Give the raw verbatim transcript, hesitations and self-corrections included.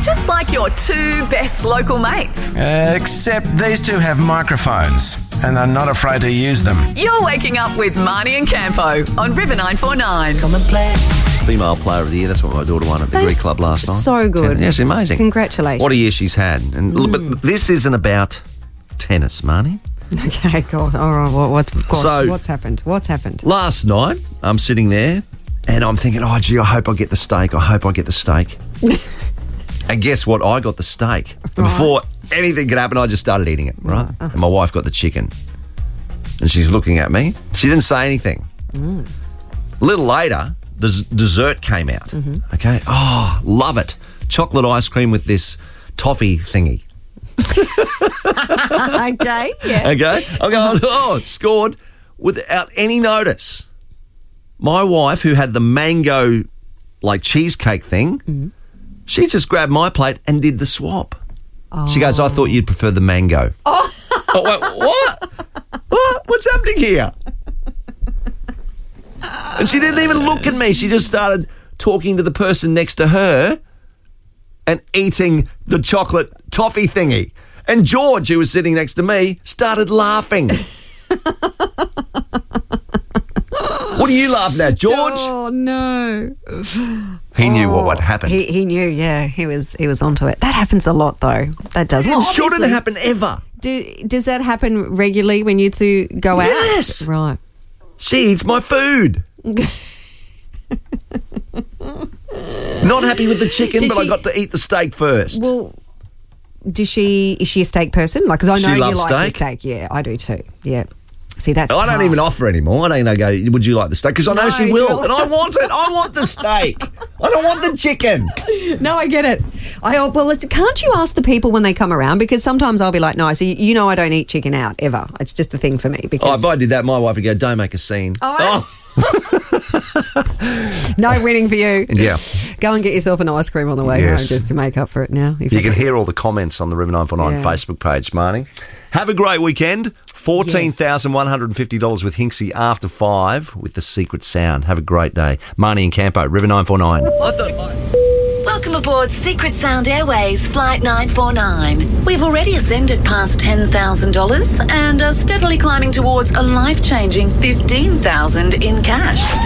just like your two best local mates. Uh, except these two have microphones and are not afraid to use them. You're waking up with Marnie and Campo on River nine four nine. Come and play. Female Player of the Year. That's what my daughter won at the That's Greek Club last night. so good. Yes, amazing. Congratulations. What a year she's had. And mm. But this isn't about tennis, Marnie. Okay, God. All right, what, what, gosh, So- what's happened? What's happened? Last night, I'm sitting there and I'm thinking, oh, gee, I hope I get the steak. I hope I get the steak. And guess what? I got the steak. And before anything could happen, I just started eating it, right? Uh-huh. And my wife got the chicken. And she's looking at me. She didn't say anything. Mm. A little later, the z- dessert came out. Mm-hmm. Okay. Oh, love it. Chocolate ice cream with this toffee thingy. Okay, yeah. Okay. I'm going, oh, scored without any notice. My wife, who had the mango, like, cheesecake thing, Mm-hmm. she just grabbed my plate and did the swap. Oh. She goes, I thought you'd prefer the mango. Oh, oh wait, what? What? What's happening here? And she didn't even look at me. She just started talking to the person next to her and eating the chocolate toffee thingy. And George, who was sitting next to me, started laughing. What are you laughing at, George? Oh, no. He knew Oh, what would happen. He, he knew, yeah. He was he was onto it. That happens a lot, though. That does. It Well, shouldn't obviously- happen ever. Do, does that happen regularly when you two go Yes. out? Right. She eats my food. Not happy with the chicken, Did but I she- got to eat the steak first. Well, does she, is she a steak person? Like, because I know She you loves like the steak. steak. Yeah, I do too. Yeah. See, that's I don't tough. even offer anymore. I don't even go, would you like the steak? Because I know No, she she will. will. And I want it. I want the steak. I don't want the chicken. No, I get it. I oh, well, listen, can't you ask the people when they come around? Because sometimes I'll be like, no, so you, you know I don't eat chicken out ever. It's just a thing for me. Oh, Because if I did that, my wife would go, don't make a scene. Oh. No winning for you. Yeah. Go and get yourself an ice cream on the way Yes. home just to make up for it now. If You I can can. hear all the comments on the River nine four nine Yeah. Facebook page, Marnie. Have a great weekend. fourteen thousand one hundred fifty dollars with Hinksy after five with The Secret Sound. Have a great day. Marnie and Campo, River nine four nine. Welcome aboard Secret Sound Airways Flight nine four nine. We've already ascended past ten thousand dollars and are steadily climbing towards a life-changing fifteen thousand dollars in cash.